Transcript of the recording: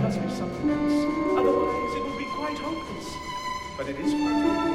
must be something else. Otherwise, it would be quite hopeless. But it is quite hopeless.